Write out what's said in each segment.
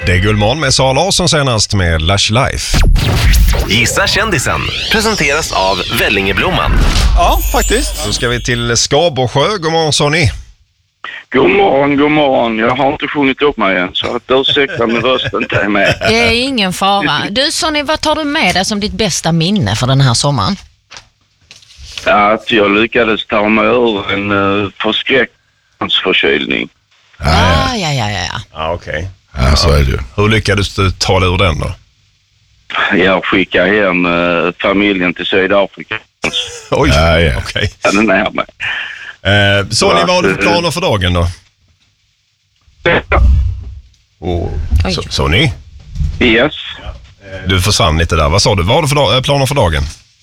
Det är Gullmorgon med Sara Larsson senast med Lush Life. Gissa kändisen presenteras av Vellingeblomman. Ja, faktiskt. Så ska vi till Skabersjö. God morgon, Sonny. God morgon. Jag har inte sjungit upp mig än, så att ursäkta min röst inte är med. Det är ingen fara. Du Sonny, vad tar du med dig som ditt bästa minne för den här sommaren? Att jag lyckades ta mig ur en förskräckningsförkylning. Ja. Ja, okej. Ja, så är det ju. Hur lyckades du ta dig ur den då? Jag skickade hem familjen till Sydafrika. Oj, Ja. okej. Den är nära mig. Sonny, vad har du för planer för dagen då? Oj. Sonny, Yes. du försvann lite där. Vad sa du? Vad har du för planer för dagen?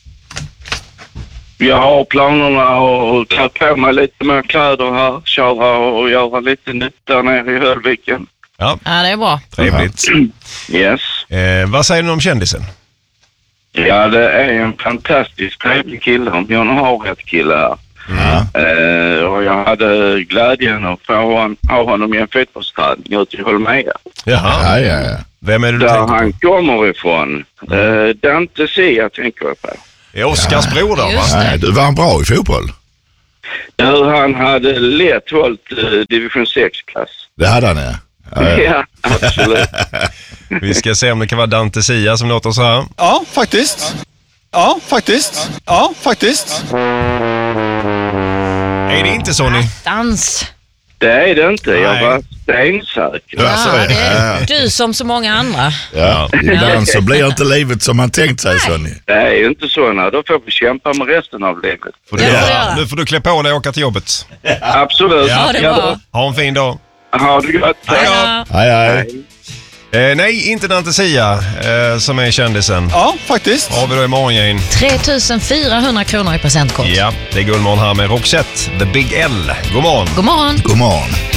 Jag har planerna att ta på mig lite mer kläder här, köra och göra lite nytta nere i Höllviken. Ja, Ja, det är bra. trevligt. Yes. Vad säger du om kändisen? Ja, det är en fantastiskt trevlig kille, om jag nu har rätt kille här. Och jag hade glädjen att få ha honom i en fotbollsträning ute i Holmega. Jaha. Ja. Vem är det du Där tänker han kommer ifrån. Dante Sia tänker jag på. Det är Oskars bror då, va? Just det. Nej, du var bra i fotboll. Han hade lätt hållit division 6-klass. Det hade han, ja. Ja, absolut. Vi ska se om det kan vara Dante Sia som låter så här. Ja, faktiskt. Är det inte Sonny? Dans. Det är det inte. Jag Nej. var stensäker. Ja, så är det är det. du som så många andra. Ja, ibland så blir inte livet som man tänkt sig, Sonny. Det är ju inte så. Då får vi kämpa med resten av livet. Får du, Det får du göra. nu får du klä på dig och åka till jobbet. Absolut. Ja, det är bra. Ha en fin dag. Ha det gott. Ja. Hej. Nej, inte Dante Sia som är kändisen. Ja, faktiskt. Har vi då i morgongäng? 3 400 kronor i presentkort. Ja, det är Gullmorgon här med Roxette, The Big L. God morgon. God morgon. God morgon.